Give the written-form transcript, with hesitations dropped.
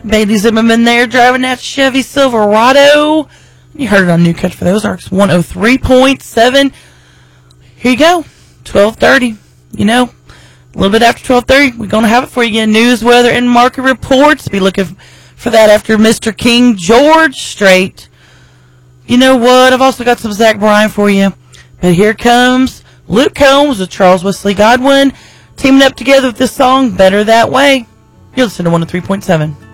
Bailey Zimmerman there driving that Chevy Silverado. You heard it on New Country for the Ozarks, 103.7. Here you go, 12:30. You know, a little bit after 12:30, we're going to have it for you again. News, weather, and market reports. Be looking for that after Mr. King George Strait. You know what? I've also got some Zach Bryan for you. But here comes Luke Combs with Charles Wesley Godwin teaming up together with this song, Better That Way. You're listening to 103.7.